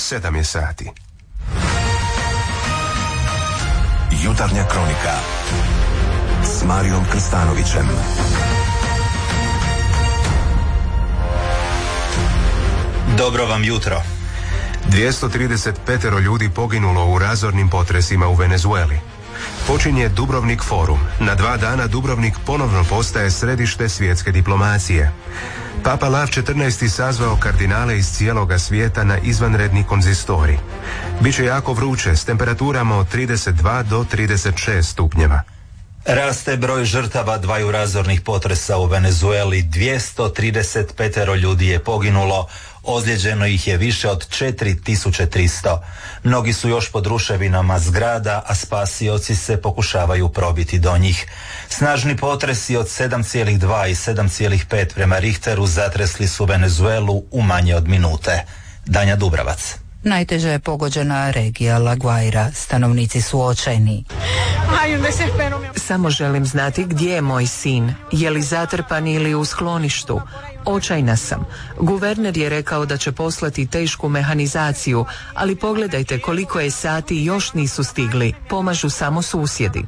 7 je sati. Jutarnja kronika s Marijom Krstanovićem. Dobro vam jutro. 235 ljudi poginulo u razornim potresima u Venezueli. Počinje Dubrovnik forum. Na 2 dana Dubrovnik ponovno postaje središte svjetske diplomacije. Papa Lav XIV sazvao kardinale iz cijeloga svijeta na izvanredni konzistorij. Biće jako vruće s temperaturama od 32 do 36 stupnjeva. Raste broj žrtava dvaju razornih potresa u Venezueli. 235 ljudi je poginulo, ozlijeđeno ih je više od 4300. Mnogi su još pod ruševinama zgrada, a spasioci se pokušavaju probiti do njih. Snažni potresi od 7,2 i 7,5 prema Richteru zatresli su Venezuelu u manje od minute. Danja Dubravac. Najteže je pogođena regija La Guaira. Stanovnici su očajni. Samo želim znati gdje je moj sin. Je li zatrpan ili u skloništu? Očajna sam. Guverner je rekao da će poslati tešku mehanizaciju, ali pogledajte koliko je sati još nisu stigli. Pomažu samo susjedi.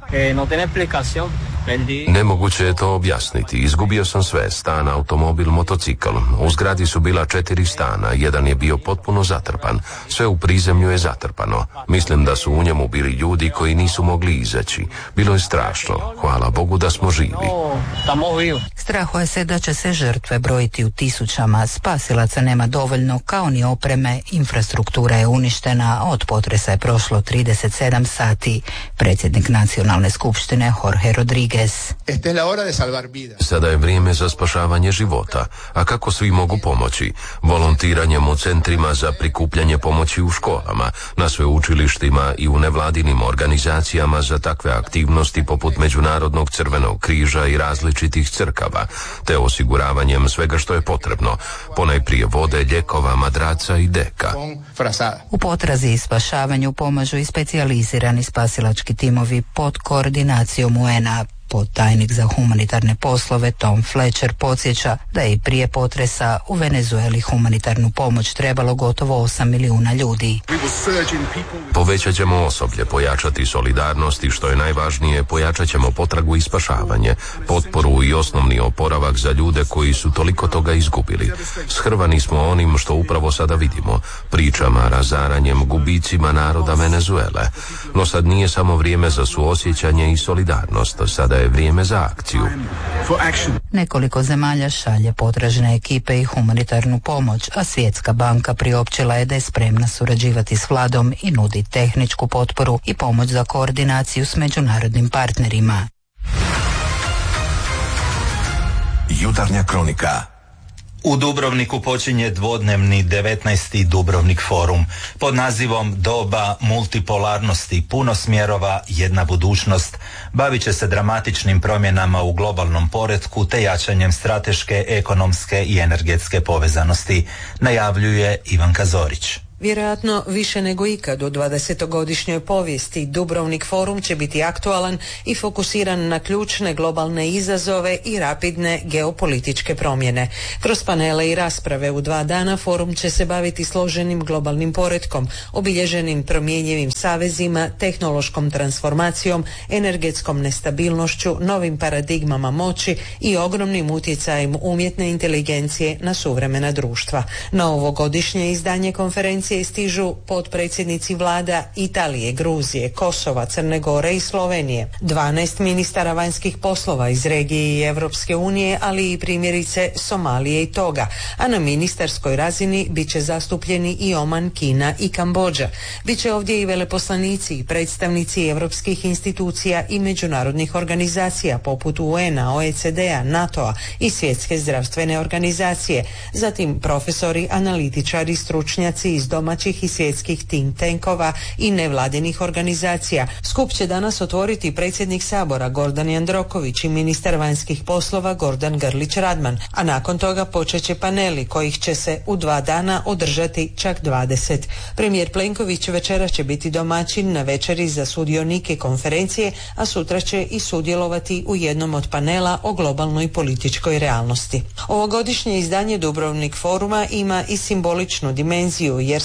Nemoguće je to objasniti. Izgubio sam sve, stan, automobil, motocikl. U zgradi su bila 4 stana, jedan je bio potpuno zatrpan. Sve u prizemlju je zatrpano. Mislim da su u njemu bili ljudi koji nisu mogli izaći. Bilo je strašno. Hvala Bogu da smo živi. Strahuje se da će se žrtve brojiti u tisućama. Spasilaca nema dovoljno, kao ni opreme. Infrastruktura je uništena. Od potresa je prošlo 37 sati. Predsjednik Nacionalne skupštine Jorge Rodriguez. Sada je vrijeme za spašavanje života. A kako svi mogu pomoći? Volontiranjem u centrima za prikupljanje pomoći u školama, na sveučilištima i u nevladinim organizacijama za takve aktivnosti poput Međunarodnog crvenog križa i različitih crkava, te osiguravanjem svega što je potrebno, ponajprije vode, lijekova, madraca i deka. U potrazi i spašavanju pomažu i specijalizirani spasilački timovi pod koordinacijom UN-a. Podtajnik za humanitarne poslove Tom Fletcher podsjeća da je i prije potresa u Venezueli humanitarnu pomoć trebalo gotovo 8 milijuna ljudi. Povećat ćemo osoblje, pojačati solidarnost i što je najvažnije, pojačat ćemo potragu i spašavanje, potporu i osnovni oporavak za ljude koji su toliko toga izgubili. Shrvani smo onim što upravo sada vidimo, pričama, razaranjem, gubicima naroda Venezuele. No sad nije samo vrijeme za suosjećanje i solidarnost, sada je vrijeme za akciju. Nekoliko zemalja šalje potražne ekipe i humanitarnu pomoć, a Svjetska banka priopćila je da je spremna surađivati s vladom i nudi tehničku potporu i pomoć za koordinaciju s međunarodnim partnerima. Jutarnja kronika. U Dubrovniku počinje dvodnevni 19. Dubrovnik forum pod nazivom Doba multipolarnosti, puno smjerova, jedna budućnost. Bavit će se dramatičnim promjenama u globalnom poretku te jačanjem strateške, ekonomske i energetske povezanosti, najavljuje Ivanka Zorić. Vjerojatno više nego ikad u 20-godišnjoj povijesti Dubrovnik forum će biti aktualan i fokusiran na ključne globalne izazove i rapidne geopolitičke promjene. Kroz panele i rasprave u 2 dana forum će se baviti složenim globalnim poretkom, obilježenim promjenjivim savezima, tehnološkom transformacijom, energetskom nestabilnošću, novim paradigmama moći i ogromnim utjecajem umjetne inteligencije na suvremena društva. Na ovogodišnje izdanje konferencije stižu potpredsjednici vlada Italije, Gruzije, Kosova, Crne Gore i Slovenije, 12 ministara vanjskih poslova iz regije i Europske unije, ali i primjerice Somalije i Toga, a na ministarskoj razini bit će zastupljeni i Oman, Kina i Kambodža. Biće ovdje i veleposlanici i predstavnici europskih institucija i međunarodnih organizacija poput UN-a, OECD-a, NATO-a i Svjetske zdravstvene organizacije, zatim profesori, analitičari, stručnjaci iz domaćih i svjetskih think tankova i nevladinih organizacija. Skup će danas otvoriti predsjednik Sabora Gordan Jandroković i ministar vanjskih poslova Gordan Grlić Radman, a nakon toga počet će paneli kojih će se u 2 dana održati čak 20. Premijer Plenković večera će biti domaćin na večeri za sudionike konferencije, a sutra će i sudjelovati u jednom od panela o globalnoj političkoj realnosti. Ovogodišnje izdanje Dubrovnik foruma ima i simboličnu dimenziju jer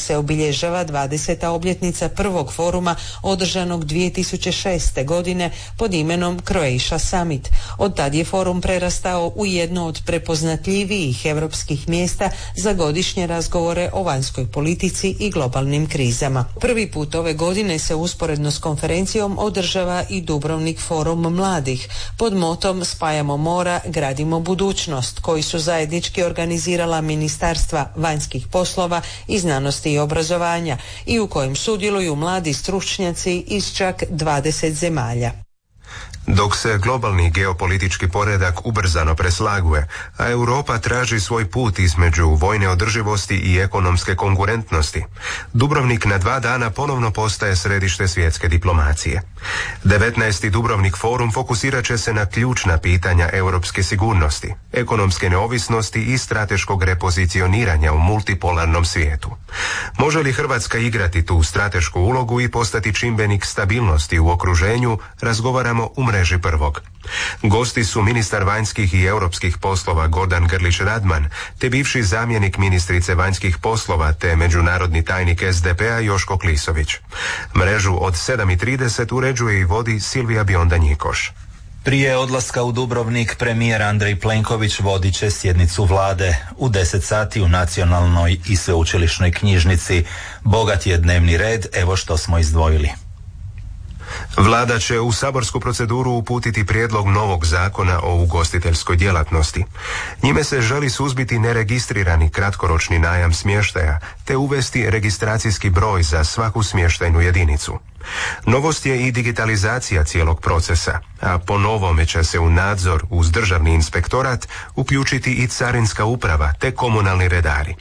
se obilježava 20. obljetnica prvog foruma održanog 2006. godine pod imenom Croatia Summit. Od tad je forum prerastao u jedno od prepoznatljivijih europskih mjesta za godišnje razgovore o vanjskoj politici i globalnim krizama. Prvi put ove godine se usporedno s konferencijom održava i Dubrovnik forum mladih pod motom Spajamo mora, gradimo budućnost, koji su zajednički organizirala Ministarstva vanjskih poslova i znanosti i obrazovanja i u kojem sudjeluju mladi stručnjaci iz čak 20 zemalja. Dok se globalni geopolitički poredak ubrzano preslaguje, a Europa traži svoj put između vojne održivosti i ekonomske konkurentnosti, Dubrovnik na 2 dana ponovno postaje središte svjetske diplomacije. 19. Dubrovnik forum fokusirat će se na ključna pitanja europske sigurnosti, ekonomske neovisnosti i strateškog repozicioniranja u multipolarnom svijetu. Može li Hrvatska igrati tu stratešku ulogu i postati čimbenik stabilnosti u okruženju, razgovaramo u mreži prvog. Gosti su ministar vanjskih i europskih poslova Gordan Grlić Radman, te bivši zamjenik ministrice vanjskih poslova te međunarodni tajnik SDP-a Joško Klisović. Mrežu od 7:30 uređuje i vodi Silvija Bionda-Njikoš. Prije odlaska u Dubrovnik premijer Andrej Plenković vodit će sjednicu vlade. U 10 sati u Nacionalnoj i sveučilišnoj knjižnici. Bogat je dnevni red, evo što smo izdvojili. Vlada će u saborsku proceduru uputiti prijedlog novog zakona o ugostiteljskoj djelatnosti. Njime se želi suzbiti neregistrirani kratkoročni najam smještaja, te uvesti registracijski broj za svaku smještajnu jedinicu. Novost je i digitalizacija cijelog procesa, a po novome će se u nadzor uz državni inspektorat uključiti i carinska uprava te komunalni redari.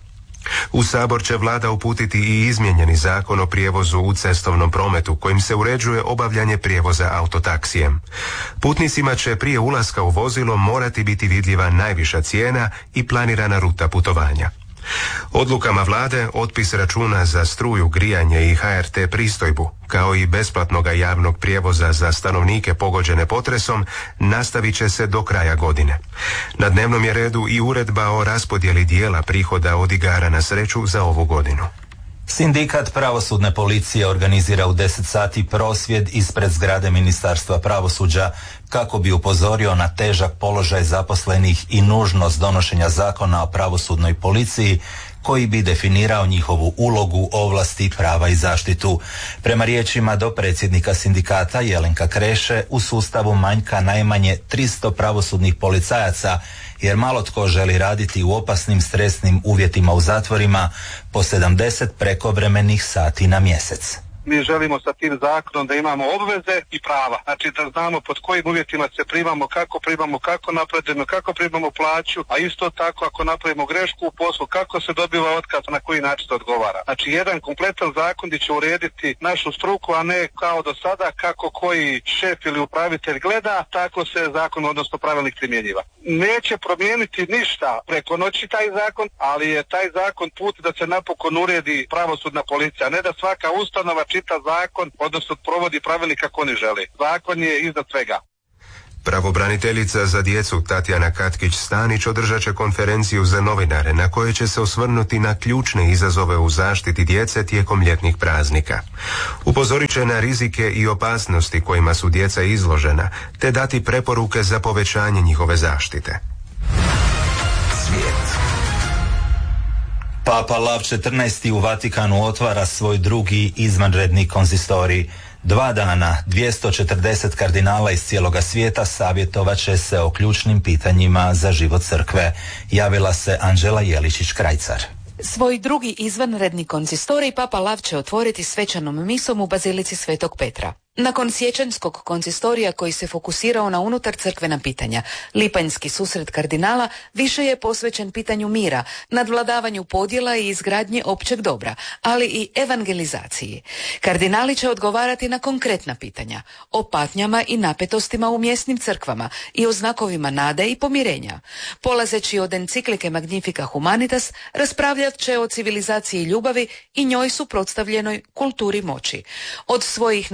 U Sabor će vlada uputiti i izmijenjeni zakon o prijevozu u cestovnom prometu kojim se uređuje obavljanje prijevoza autotaksijem. Putnicima će prije ulaska u vozilo morati biti vidljiva najviša cijena i planirana ruta putovanja. Odlukama vlade otpis računa za struju, grijanje i HRT pristojbu, kao i besplatnoga javnog prijevoza za stanovnike pogođene potresom, nastavit će se do kraja godine. Na dnevnom je redu i uredba o raspodjeli dijela prihoda od igara na sreću za ovu godinu. Sindikat pravosudne policije organizira u 10 sati prosvjed ispred zgrade Ministarstva pravosuđa kako bi upozorio na težak položaj zaposlenih i nužnost donošenja zakona o pravosudnoj policiji koji bi definirao njihovu ulogu, ovlasti, prava i zaštitu. Prema riječima dopredsjednika sindikata Jelenka Kreše, u sustavu manjka najmanje 300 pravosudnih policajaca, jer malo tko želi raditi u opasnim stresnim uvjetima u zatvorima po 70 prekovremenih sati na mjesec. Mi želimo sa tim zakonom da imamo obveze i prava. Znači da znamo pod kojim uvjetima se primamo, kako napredujemo, kako primamo plaću, a isto tako ako napravimo grešku u poslu, kako se dobiva otkaz, na koji način se odgovara. Znači jedan kompletan zakon gdje će urediti našu struku, a ne kao do sada kako koji šef ili upravitelj gleda, tako se zakon, odnosno pravilnik primjenjiva. Neće promijeniti ništa preko noći taj zakon, ali je taj zakon put da se napokon uredi pravosudna policija, a ne da svaka ustanova čita zakon, odnosno provodi pravilnik kako oni žele. Zakon je iznad svega. Pravobraniteljica za djecu Tatjana Katkić-Stanić održat će konferenciju za novinare na kojoj će se osvrnuti na ključne izazove u zaštiti djece tijekom ljetnih praznika. Upozorit će na rizike i opasnosti kojima su djeca izložena, te dati preporuke za povećanje njihove zaštite. Svijet. Papa Lav XIV. U Vatikanu otvara svoj drugi izvanredni konzistorij. 2 dana, 240 kardinala iz cijeloga svijeta savjetovat će se o ključnim pitanjima za život crkve. Javila se Anđela Jeličić-Krajcar. Svoj drugi izvanredni konzistorij Papa Lav će otvoriti svečanom misom u Bazilici Svetog Petra. Nakon siječanjskog konzistorija koji se fokusirao na unutar crkvena pitanja, lipanjski susret kardinala više je posvećen pitanju mira, nadvladavanju podjela i izgradnje općeg dobra, ali i evangelizaciji. Kardinali će odgovarati na konkretna pitanja, o patnjama i napetostima u mjesnim crkvama i o znakovima nade i pomirenja. Polazeći od enciklike Magnifica Humanitas, raspravljat će o civilizaciji ljubavi i njoj suprotstavljenoj kulturi moći. Od svojih najbližih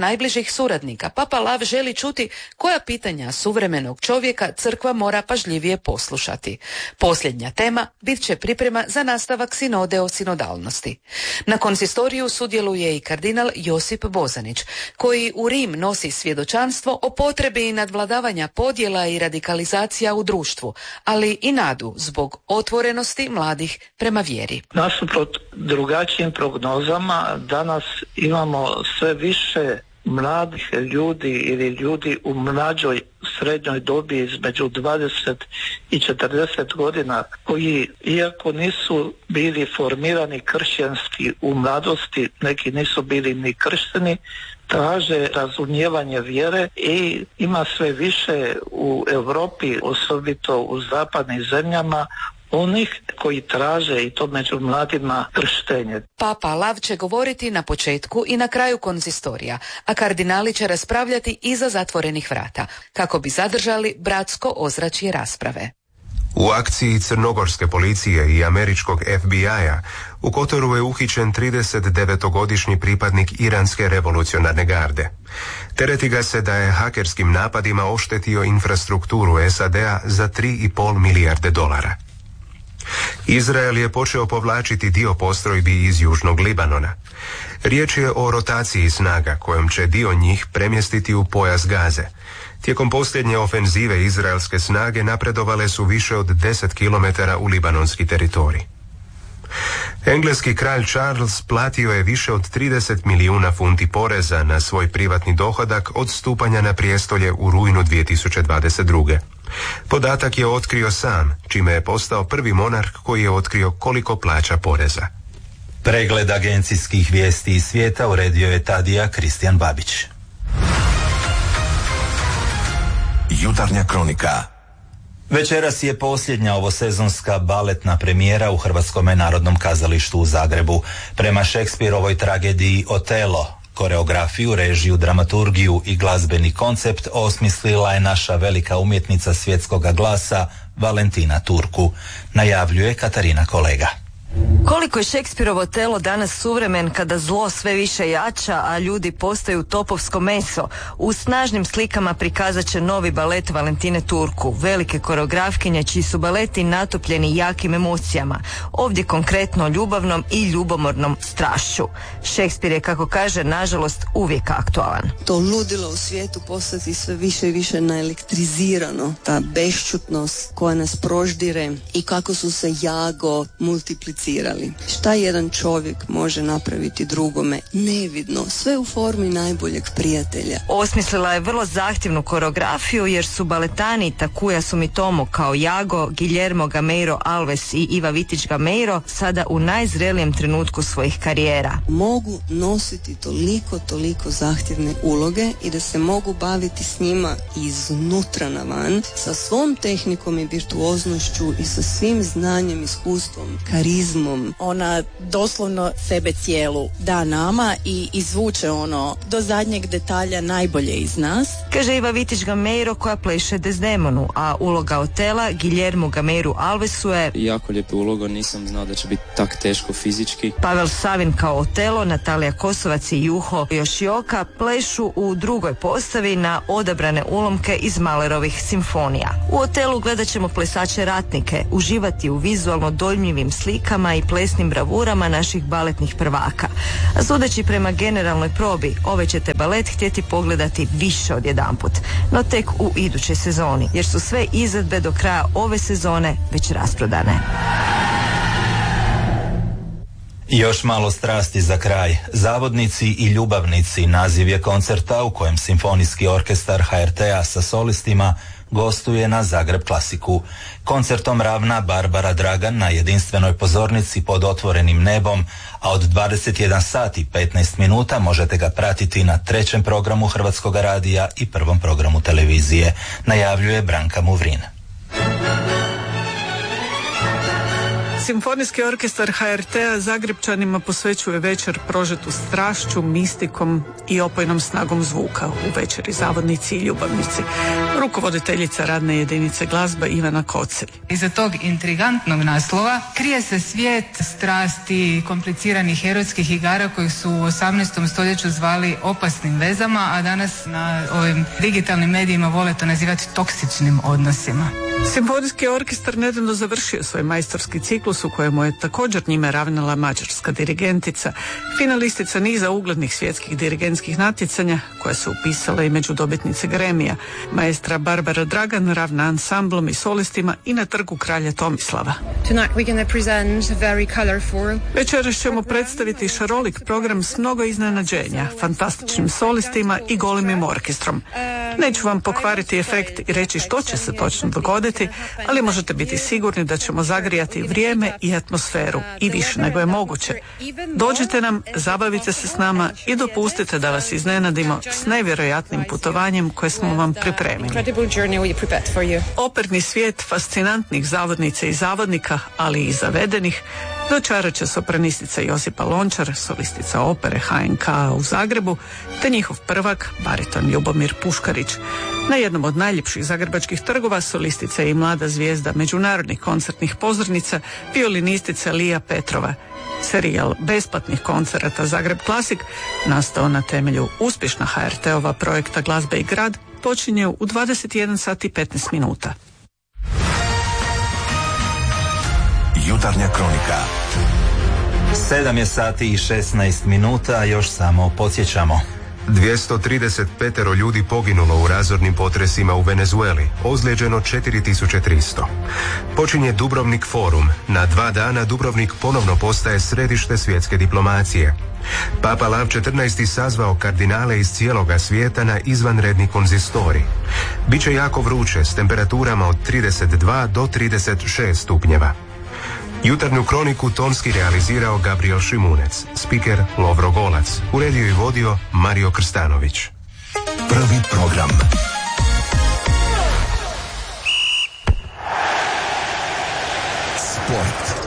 svojih suradnika Papa Lav želi čuti koja pitanja suvremenog čovjeka crkva mora pažljivije poslušati. Posljednja tema bit će priprema za nastavak sinode o sinodalnosti. Na konsistoriju sudjeluje i kardinal Josip Bozanić, koji u Rim nosi svjedočanstvo o potrebi nadvladavanja podjela i radikalizacija u društvu, ali i nadu zbog otvorenosti mladih prema vjeri. Nasuprot drugačijim prognozama danas imamo sve više mladih ljudi ili ljudi u mlađoj srednjoj dobi između 20 i 40 godina koji, iako nisu bili formirani kršćanski u mladosti, neki nisu bili ni kršteni, traže razumijevanje vjere i ima sve više u Europi, osobito u zapadnim zemljama, onih koji traže, i to među mladima, krštenje. Papa Lav će govoriti na početku i na kraju konzistorija, a kardinali će raspravljati iza zatvorenih vrata, kako bi zadržali bratsko ozračje rasprave. U akciji crnogorske policije i američkog FBI-a u Kotoru je uhićen 39-godišnji pripadnik iranske revolucionarne garde. Tereti ga se da je hakerskim napadima oštetio infrastrukturu SAD-a za 3,5 milijarde dolara. Izrael je počeo povlačiti dio postrojbi iz južnog Libanona. Riječ je o rotaciji snaga kojom će dio njih premjestiti u pojas Gaze. Tijekom posljednje ofenzive izraelske snage napredovale su više od 10 km u libanonski teritorij. Engleski kralj Charles platio je više od 30 milijuna funti poreza na svoj privatni dohodak od stupanja na prijestolje u rujnu 2022. Podatak je otkrio sam, čime je postao prvi monarh koji je otkrio koliko plaća poreza. Pregled agencijskih vijesti iz svijeta uredio je Tadija Kristijan Babić. Jutarnja kronika. Večeras je posljednja ovosezonska baletna premijera u Hrvatskom narodnom kazalištu u Zagrebu. Prema Šekspirovoj tragediji Otelo, koreografiju, režiju, dramaturgiju i glazbeni koncept osmislila je naša velika umjetnica svjetskoga glasa Valentina Turku, najavljuje Katarina Kolega. Koliko je Šekspirovo Otelo danas suvremen kada zlo sve više jača, a ljudi postaju topovsko meso. U snažnim slikama prikazat će novi balet Valentine Turku, velike koreografkinje čiji su baleti natopljeni jakim emocijama, ovdje konkretno ljubavnom i ljubomornom strašću. Šekspir je, kako kaže, nažalost uvijek aktualan. To ludilo u svijetu postati sve više i više naelektrizirano, ta bešćutnost koja nas proždire i kako su se jago multiplicirali. Šta jedan čovjek može napraviti drugome nevidno, sve u formi najboljeg prijatelja. Osmislila je vrlo zahtjevnu koreografiju jer su baletani Takuya Sumitomo kao Jago, Guillermo Gameiro Alves i Iva Vitić Gameiro sada u najzrelijem trenutku svojih karijera. Mogu nositi toliko zahtjevne uloge i da se mogu baviti s njima iznutra na van, sa svom tehnikom i virtuoznošću i sa svim znanjem, iskustvom, karizmom. Ona doslovno sebe cijelu da nama i izvuče ono do zadnjeg detalja najbolje iz nas. Kaže Iva Vitić Gameiro koja pleše Desdemonu, a uloga Otela Guillermo Gameiru Alvesu je jako lijepa uloga, nisam znao da će biti tak teško fizički. Pavel Savin kao Otelo, Natalija Kosovac i Juho Yoshioka plešu u drugoj postavi na odabrane ulomke iz Mahlerovih simfonija. U Otelu gledat ćemo plesače ratnike, uživati u vizualno dojmljivim slikama i plesnim bravurama naših baletnih prvaka. A sudeći prema generalnoj probi, ovaj ćete balet htjeti pogledati više od jedanput, no tek u idućoj sezoni, jer su sve izvedbe do kraja ove sezone već rasprodane. Još malo strasti za kraj. Zavodnici i ljubavnici naziv je koncerta u kojem Simfonijski orkestar HRT-a sa solistima gostuje na Zagreb Klasiku. Koncertom ravna Barbara Dragan na jedinstvenoj pozornici pod otvorenim nebom, a od 21 sat i 15 minuta možete ga pratiti na 3. programu Hrvatskog radija i 1. programu televizije, najavljuje Branka Muvrin. Simfonijski orkestar HRT-a Zagrepčanima posvećuje večer prožetu strašću, mistikom i opojnom snagom zvuka u večeri Zavodnici i ljubavnici. Rukovoditeljica radne jedinice glazba Ivana Kocelj. Iza tog intrigantnog naslova krije se svijet strasti, kompliciranih erotskih igara koji su u 18. stoljeću zvali opasnim vezama, a danas na ovim digitalnim medijima vole to nazivati toksičnim odnosima. Simfonijski orkestar nedavno završio svoj majstorski ciklus u kojemu je također njime ravnala mađarska dirigentica, finalistica niza uglednih svjetskih dirigentskih natjecanja koja su upisala i među dobitnice Gremija. Maestra Barbara Dragan ravna ansamblom i solistima i na trgu kralja Tomislava. Večeras ćemo predstaviti šarolik program s mnogo iznenađenja, fantastičnim solistima i golemim orkestrom. Neću vam pokvariti efekt i reći što će se točno dogoditi, ali možete biti sigurni da ćemo zagrijati vrijeme i atmosferu i više nego je moguće. Dođite nam, zabavite se s nama i dopustite da vas iznenadimo s nevjerojatnim putovanjem koje smo vam pripremili. Operni svijet fascinantnih zavodnica i zavodnika, ali i zavedenih, dočarat će sopranistica Josipa Lončar, solistica opere HNK u Zagrebu, te njihov prvak, bariton Ljubomir Puškarić. Na jednom od najljepših zagrebačkih trgova solistica je i mlada zvijezda međunarodnih koncertnih pozornica, violinistica Lija Petrova. Serijal besplatnih koncerata Zagreb Klasik, nastao na temelju uspješna HRT-ova projekta Glazba i grad, počinje u 21 sat i 15 minuta. Jutarnja kronika. 7 je sati i 16 minuta, još samo podsjećamo. 235 ljudi poginulo u razornim potresima u Venezueli, ozlijeđeno 4300. Počinje Dubrovnik forum. Na 2 dana Dubrovnik ponovno postaje središte svjetske diplomacije. Papa Lav XIV. Sazvao kardinale iz cijeloga svijeta na izvanredni konzistorij. Biće jako vruće s temperaturama od 32 do 36 stupnjeva. Jutarnju kroniku tonski realizirao Gabriel Šimunec, spiker Lovro Golac, uredio i vodio Mario Krstanović. Prvi program. Sport.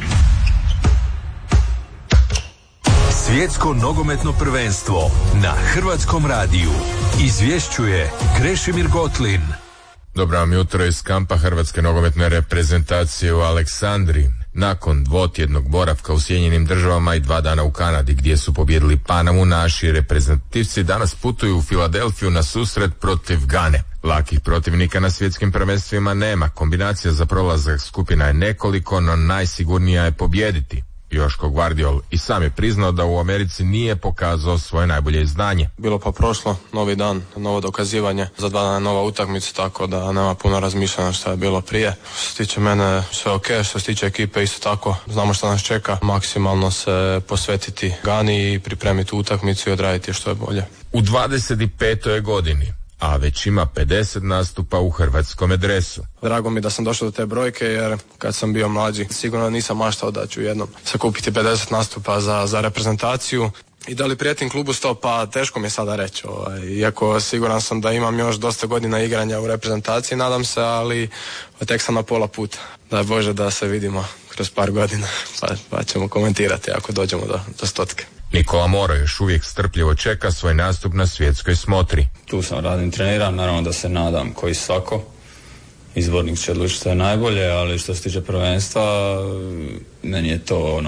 Svjetsko nogometno prvenstvo na Hrvatskom radiju. Izvješćuje Krešimir Gotlin. Dobro vam jutro iz kampa Hrvatske nogometne reprezentacije u Aleksandriji. Nakon dvotjednog boravka u Sjedinjenim Državama i 2 dana u Kanadi gdje su pobijedili Panamu, naši reprezentativci danas putuju u Filadelfiju na susret protiv Gane. Lakih protivnika na svjetskim prvenstvima nema, kombinacija za prolazak skupina je nekoliko, no najsigurnija je pobijediti. Joško Gvardiol i sam je priznao da u Americi nije pokazao svoje najbolje izdanje. Bilo pa prošlo, novi dan, novo dokazivanje, za 2 dana nova utakmica, tako da nema puno razmišljanja što je bilo prije. Što se tiče mene sve ok, što se tiče ekipe isto tako, znamo što nas čeka, maksimalno se posvetiti Gani i pripremiti utakmicu i odraditi što je bolje. U 25. godini, a već ima 50 nastupa u hrvatskom dresu. Drago mi da sam došao do te brojke, jer kad sam bio mlađi sigurno nisam maštao da ću jednom sakupiti 50 nastupa za reprezentaciju. I da li prijetim klubu 100, pa teško mi je sada reći. Iako siguran sam da imam još dosta godina igranja u reprezentaciji, nadam se, ali tek sam na pola puta. Daj Bože da se vidimo kroz par godina, pa ćemo komentirati ako dođemo do 100. Nikola Moro još uvijek strpljivo čeka svoj nastup na svjetskoj smotri. Tu sam, radim, treniram, naravno da se nadam koji svako. Izbornik će odlučiti što je najbolje, ali što se tiče prvenstva, meni je to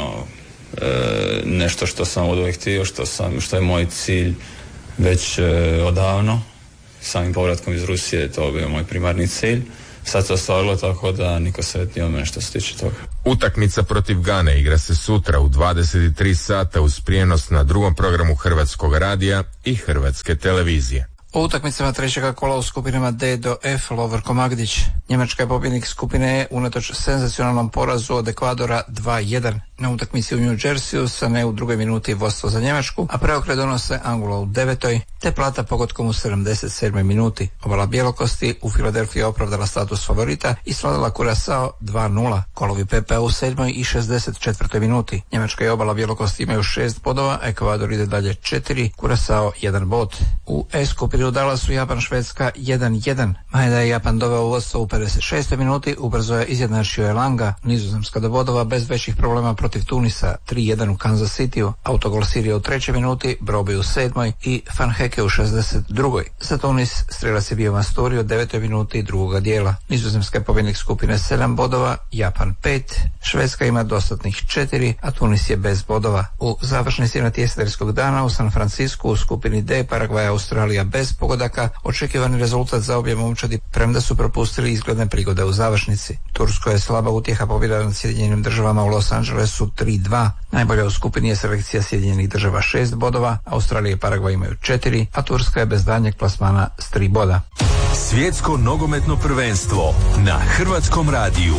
nešto što sam od uvijek htio, što je moj cilj već odavno. Samim povratkom iz Rusije to bio moj primarni cilj. Sad se ostvarilo, tako da niko sretniji od mene što se tiče toga. Utakmica protiv Gane igra se sutra u 23 sata uz prijenos na drugom programu Hrvatskog radija i Hrvatske televizije. U utakmicama trećega kola u skupinama D do F Lovrko Magdić. Njemačka je pobjednik skupine E unatoč senzacionalnom porazu od Ekvadora 2-1. Na utakmici u New Jerseyu Sané u 2. minuti vodstvo za Njemačku, a preokret donose Angulo u 9. te Plata pogodkom u 77. minuti. Obala Bjelokosti u Filadelfiji opravdala status favorita i slavila Curaçao 2-0. Kolovi PPA u 7. i 64. minuti. Njemačka i Obala Bjelokosti imaju 6 bodova, Ekvador ide dalje 4, Curaçao 1 bod. U E skupini udala su Japan Švedska 1-1. Majda je Japan doveo u vodstvo u 46. minuti ubrzo je izjednačio Elanga, Nizozemska do bodova bez većih problema protiv Tunisa, 3-1 u Kansas Cityu, autogol Sirije u 3. minuti, Broby u 7. i Van Heke u 62. Za Tunis strelac je bio Masturi u 9. minuti drugoga dijela. Nizozemska je pobjednik skupine 7 bodova, Japan 5, Švedska ima dostatnih 4, a Tunis je bez bodova. U završnici natjecateljskog dana u San Francisku u skupini D Paragvaj Australija bez pogodaka, očekivani rezultat za obje momčadi premda su propustili izgledne prigode u završnici. Tursko je slaba utjeha pobjeda nad Sjedinjenim državama u Los Angelesu 3-2. Najbolja u skupini je selekcija Sjedinjenih država 6 bodova, Australija i Paragvaj imaju 4, a Turska je bez daljnjeg plasmana s 3 boda. Svjetsko nogometno prvenstvo na Hrvatskom radiju.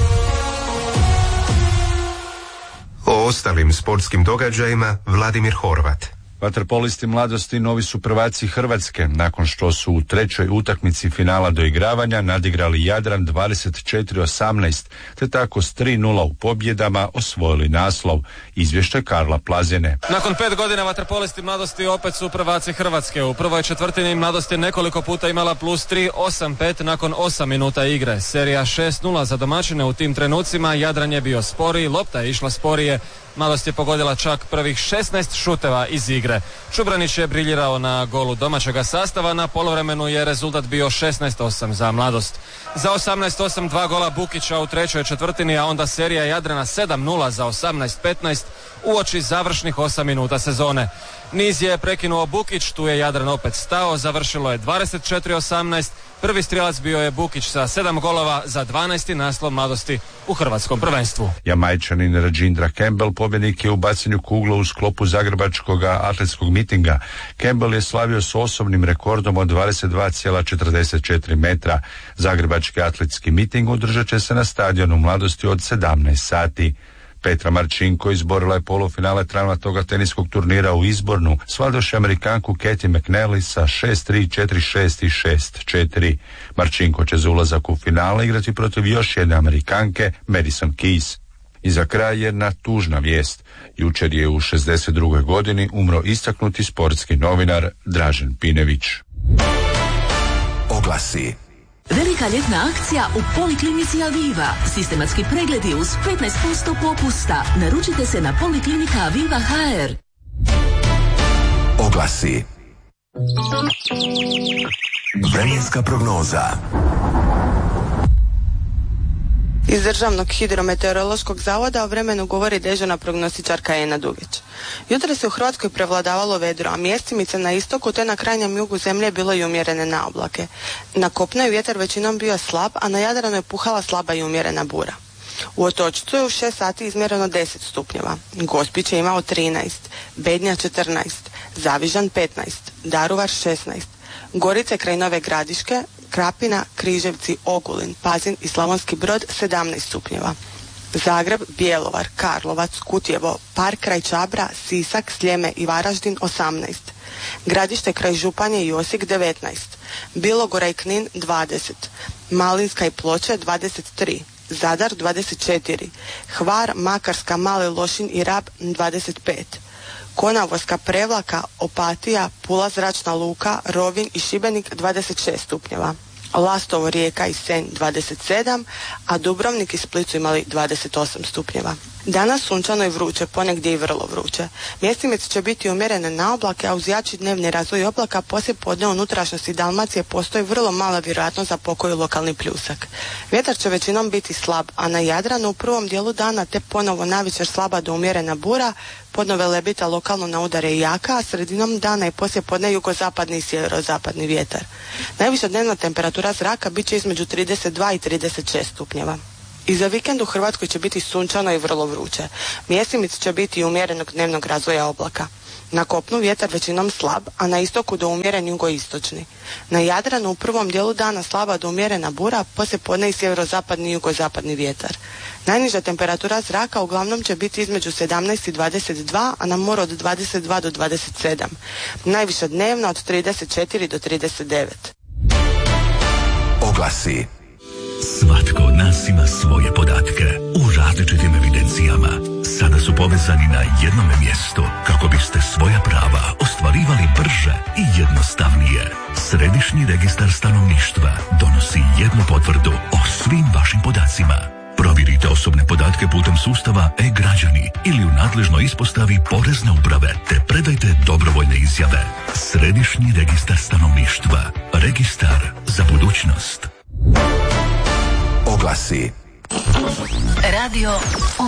O ostalim sportskim događajima Vladimir Horvat. Vaterpolisti mladosti novi su prvaci Hrvatske nakon što su u trećoj utakmici finala doigravanja nadigrali Jadran 24-18 te tako s 3-0 u pobjedama osvojili naslov. Izvješće Karla Plazine. Nakon 5 godina vaterpolisti mladosti opet su prvaci Hrvatske. U prvoj četvrtini mladost je nekoliko puta imala +3, 8-5 nakon 8 minuta igre. Serija 6-0 za domaćine u tim trenucima. Jadran je bio sporiji, lopta je išla sporije. Mladost je pogodila čak prvih 16 šuteva iz igre. Čubranić je briljirao na golu domaćega sastava, na poluvremenu je rezultat bio 16-8 za mladost. Za 18-8 2 gola Bukića u trećoj četvrtini, a onda serija Jadrana 7-0 za 18-15 uoči završnih 8 minuta sezone. Niz je prekinuo Bukić, tu je Jadran opet stao, završilo je 24-18. Prvi strijelac bio je Bukić sa 7 golova za 12. naslov mladosti u hrvatskom prvenstvu. Jamajčanin Rajindra Campbell pobjednik je u bacanju kugle u sklopu zagrebačkog atletskog mitinga. Campbell je slavio s osobnim rekordom od 22,44 metra. Zagrebački atletski miting održat će se na stadionu mladosti od 17 sati. Petra Marčinko izborila je polufinale travnatoga teniskog turnira u Izbornu, svladoši Amerikanku Katie McNally sa 6-3, 4-6 i 6-4. Marčinko će za ulazak u finale igrati protiv još jedne Amerikanke, Madison Keys. I za kraj jedna tužna vijest. Jučer je u 62. godini umro istaknuti sportski novinar Dražen Pinević. Oglasi. Velika ljetna akcija u Poliklinici Aviva. Sistematski pregledi uz 15% popusta. Naručite se na Poliklinika Aviva HR. Oglasi. Vremenska prognoza. Iz Državnog hidrometeorološkog zavoda o vremenu govori dežurna prognostičarka Ena Dugić. Jutros se u Hrvatskoj prevladavalo vedro, a mjestimice na istoku te na krajnjem jugu zemlje bilo i umjerene na oblake. Na kopnu je vjetar većinom bio slab, a na Jadranu je puhala slaba i umjerena bura. U Otočcu je u 6 sati izmjereno 10 stupnjeva. Gospić je imao 13, Bednja 14, Zavižan 15, Daruvar 16, Gorice kraj Nove Gradiške, Krapina, Križevci, Ogulin, Pazin i Slavonski Brod 17 stupnjeva. Zagreb, Bjelovar, Karlovac, Kutjevo, Park kraj Čabra, Sisak, Sljeme i Varaždin 18. Gradište kraj Županje i Osijek 19. Bilogora i Knin 20. Malinska i Ploče 23. Zadar 24. Hvar, Makarska, Mali Lošinj i Rab 25. Konavolska, Prevlaka, Opatija, Pula zračna luka, Rovinj i Šibenik 26 stupnjeva. Lastovo, Rijeka i Senj 27, a Dubrovnik i Split su imali 28 stupnjeva. Danas sunčano i vruće, ponegdje i vrlo vruće. Mjestimice će biti umjerene na oblake, a uz jači dnevni razvoj oblaka poslije podne u unutrašnjosti Dalmacije postoji vrlo mala vjerojatnost za pokoju lokalni pljusak. Vjetar će većinom biti slab, a na Jadranu u prvom dijelu dana te ponovo navečer slaba do umjerena bura, podno Velebita lokalno na udare i jaka, a sredinom dana i poslije podne jugozapadni i sjeverozapadni vjetar. Najviša dnevna temperatura zraka bit će između 32 i 36 stupnjeva. I za vikend u Hrvatskoj će biti sunčano i vrlo vruće. Mjestimice će biti umjerenog dnevnog razvoja oblaka. Na kopnu vjetar većinom slab, a na istoku do umjeren jugoistočni. Na Jadranu u prvom dijelu dana slaba do umjerena bura, poslije podne i sjeverozapadni i jugozapadni vjetar. Najniža temperatura zraka uglavnom će biti između 17 i 22, a na moru od 22 do 27. Najviša dnevna od 34 do 39. Oglasi. Svatko od nas ima svoje podatke u različitim evidencijama. Sada su povezani na jednome mjestu kako biste svoja prava ostvarivali brže i jednostavnije. Središnji registar stanovništva donosi jednu potvrdu o svim vašim podacima. Provjerite osobne podatke putem sustava e-građani ili u nadležnoj ispostavi Porezne uprave te predajte dobrovoljne izjave. Središnji registar stanovništva. Registar za budućnost. Oglasi. Radio